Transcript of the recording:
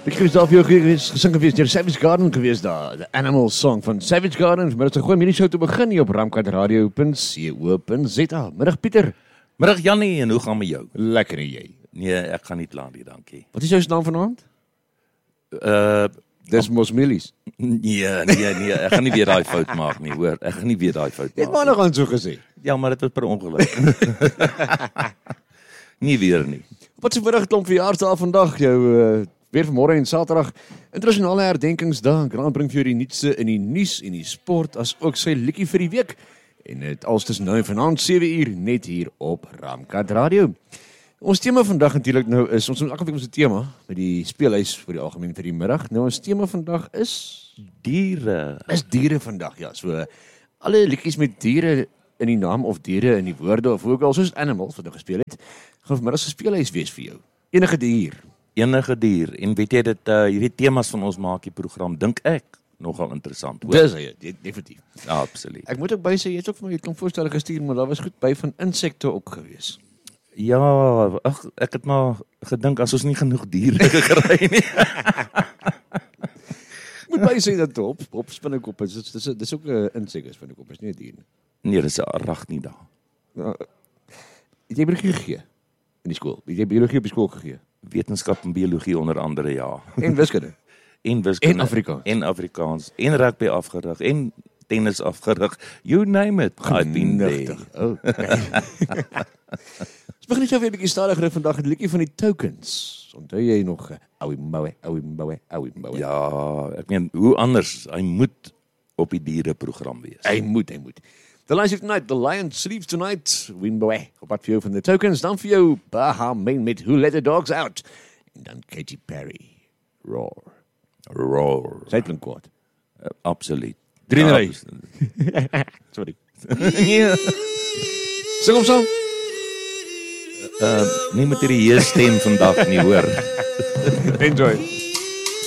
Ek het daar vir jou gesing gewees deur Savage Garden gewees daar, The Animal Song van Savage Garden. Maar dit is 'n goeie hierdie show te begin hier op ramkatradio.co.za. Middag Pieter. Middag Jannie, en hoe gaan met jou? Lekker en jy? Nee, ek gaan nie kla nie, dankie. Wat is jou naam vanaand? Dis mos Millies. Nee, ek gaan nie weer daai fout maak nie, hoor. Ek gaan nie weer daai fout Jy het maak. maar nog aan so gesê. Ja, maar dit was per ongeluk. Nie weer nie. Wat 'n middag klomp verjaarsdae vandag, jou weer vanmôre en Saterdag. Internasionale herdenkingsdag. Grant bring vir jou die nuutste in die nuus en die sport as ook sy liedjie vir die week. En dit als tussen nou en vanaand 7uur net hier op Ramkat Radio. Ons tema vandag natuurlik nou is, ons elke week ons tema met die speelhuis vir die algemeen vir die middag. Nou ons tema vandag is Diere. Is diere vandag, ja. So alle liedjies met diere in die naam of diere in die woorde of ook al soos animals wat nou gespeel het, gaan vanmiddag se speelhuis wees vir jou. Enige dier. Enige dier. En weet jy dit, hierdie temas van ons maak die program, dink ek, nogal interessant, hoor. Dis hy, definitief. Ja, absoluut. Ek moet ook by sê, jy het ook vir my 'n klomp voorstelle gestuur, maar daar was goed by van insekte ook gewees. Ja, ag, ek het maar gedink as ons nie genoeg diere gekry nie. Moet by sê dat op spinnekop is, dis ook 'n insek is spinnekop, is nie 'n dier nie. Nee, dis 'n arachnida. Het jy biologie gegee in die skool? Het jy biologie op die skool gegee? Wetenskap en biologie onder andere, ja. En wiskunde? En wiskunde. En Afrikaans. En Afrikaans. En rugby afgerig. En tennis afgerig. You name it. I've been there. Okay. Ons begin so weer 'n bietjie stadiger vandag met 'n liedjie van die Tokens. Onthou jy nog Owie Moe. Ja, ek meen, hoe anders? Hy moet op die diereprogram wees. Hy moet. The Lion Sleeps Tonight, The Lion Sleeps Tonight, Wimboe. Op pad vir jou van the Tokens, dan vir jou Baha Men met Who Let the Dogs Out. En dan Katy Perry, Roar. Sy klink kwaad. Absoluut. 3 Sorry. Sing hom saam. Nie met hierdie stem vandag nie, hoor. Enjoy.